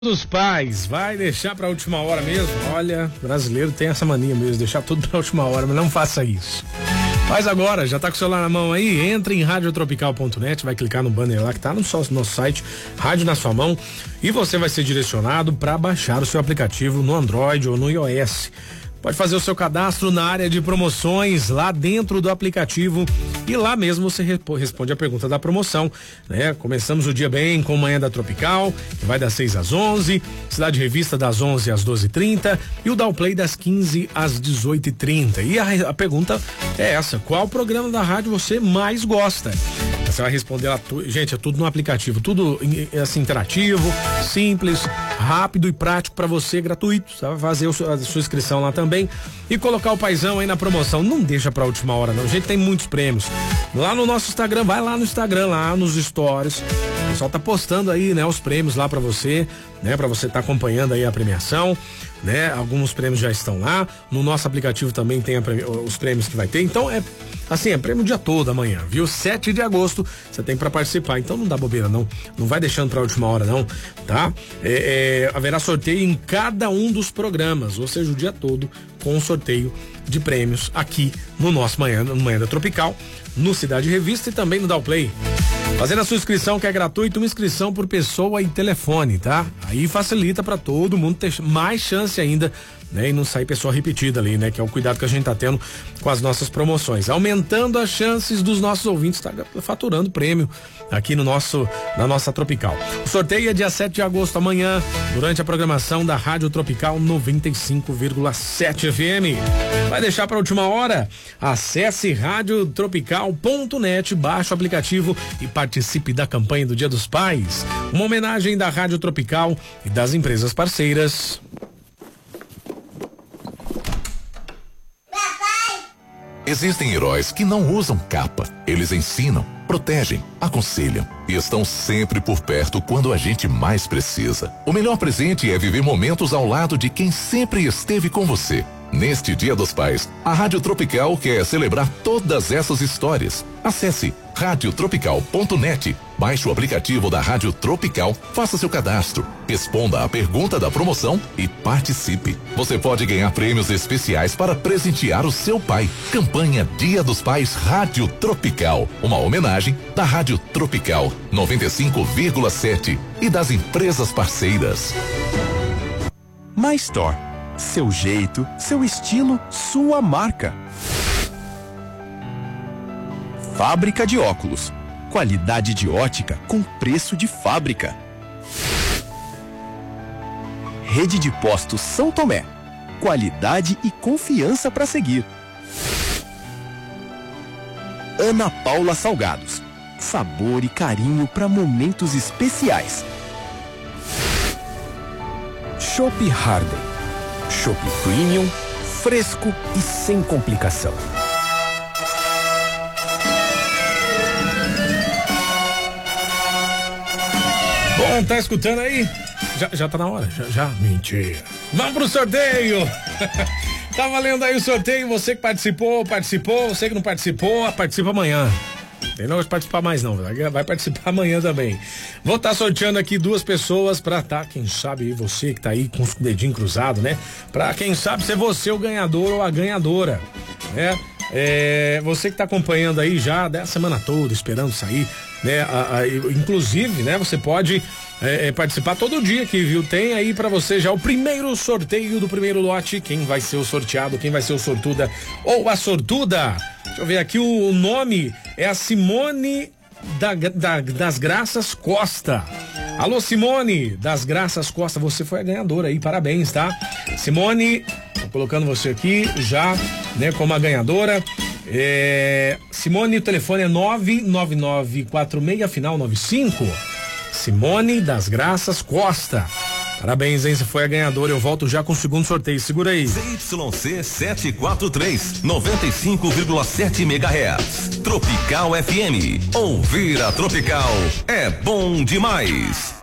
Dos pais, vai deixar pra última hora mesmo? Olha, brasileiro tem essa mania mesmo, deixar tudo pra última hora, mas não faça isso. Faz agora, já tá com o celular na mão aí, entre em radiotropical.net, vai clicar no banner lá que tá no nosso site, Rádio na Sua Mão, e você vai ser direcionado para baixar o seu aplicativo no Android ou no iOS. Pode fazer o seu cadastro na área de promoções lá dentro do aplicativo e lá mesmo você responde a pergunta da promoção, né? Começamos o dia bem com Manhã da Tropical, que vai das 6 às 11, Cidade Revista das 11 às 12h30 e o Downplay das 15 às 18h30. E a pergunta é essa: qual programa da rádio você mais gosta? Você vai responder lá, gente, é tudo no aplicativo, tudo assim interativo, simples, rápido e prático para você, gratuito. Você vai fazer a sua inscrição lá também e colocar o paizão aí na promoção. Não deixa pra última hora não, gente, tem muitos prêmios. Lá no nosso Instagram, vai lá no Instagram, lá nos stories. O pessoal tá postando aí, né, os prêmios lá pra você, né, pra você tá acompanhando aí a premiação, né? Alguns prêmios já estão lá. No nosso aplicativo também tem os prêmios que vai ter. Então é assim, é prêmio o dia todo amanhã, viu? 7 de agosto você tem pra participar. Então não dá bobeira não. Não vai deixando pra última hora não, tá? Haverá sorteio em cada um dos programas, ou seja, o dia todo com um sorteio de prêmios aqui no nosso Manhã da Tropical, no Cidade Revista e também no Downplay. Fazendo a sua inscrição, que é gratuito, uma inscrição por pessoa e telefone, tá? Aí facilita pra todo mundo ter mais chance ainda, né? E não sair pessoa repetida ali, né? Que é o cuidado que a gente tá tendo com as nossas promoções, aumentando as chances dos nossos ouvintes estar faturando prêmio aqui na nossa Tropical. O sorteio é dia 7 de agosto, amanhã, durante a programação da Rádio Tropical 95,7 FM. Vai deixar pra última hora? Acesse radiotropical.net, baixe o aplicativo e participe da campanha do Dia dos Pais. Uma homenagem da Rádio Tropical e das empresas parceiras. Existem heróis que não usam capa. Eles ensinam, protegem, aconselham e estão sempre por perto quando a gente mais precisa. O melhor presente é viver momentos ao lado de quem sempre esteve com você. Neste Dia dos Pais, a Rádio Tropical quer celebrar todas essas histórias. Acesse radiotropical.net, baixe o aplicativo da Rádio Tropical, faça seu cadastro, responda a pergunta da promoção e participe. Você pode ganhar prêmios especiais para presentear o seu pai. Campanha Dia dos Pais Rádio Tropical, uma homenagem da Rádio Tropical 95,7 e das empresas parceiras. My Store. Seu jeito, seu estilo, sua marca. Fábrica de óculos. Qualidade de ótica com preço de fábrica. Rede de Postos São Tomé. Qualidade e confiança para seguir. Ana Paula Salgados. Sabor e carinho para momentos especiais. Chopp Harden. Chopp Premium, fresco e sem complicação. Bom, tá escutando aí? Já tá na hora? Já? Mentira. Vamos pro sorteio! Tá valendo aí o sorteio, você que participou, você que não participou, participa amanhã. Tem não vai participar mais não, vai participar amanhã também. Vou estar sorteando aqui 2 pessoas pra quem sabe você que tá aí com os dedinhos cruzados, né? Pra quem sabe ser você o ganhador ou a ganhadora, né? Você que tá acompanhando aí já da semana toda, esperando sair, né? Inclusive, né? Você pode participar todo dia aqui, viu? Tem aí pra você já o primeiro sorteio do primeiro lote, quem vai ser o sorteado, quem vai ser o sortuda ou a sortuda. Deixa eu ver aqui, o nome é a Simone das Graças Costa. Alô, Simone das Graças Costa, você foi a ganhadora aí, parabéns, tá? Simone, tô colocando você aqui já, né, como a ganhadora. Simone, o telefone é 99946 final 95. Simone das Graças Costa. Parabéns, hein? Você foi a ganhadora. Eu volto já com o segundo sorteio. Segura aí. ZYC 743, 95,7 MHz. Tropical FM. Ouvir a Tropical é bom demais.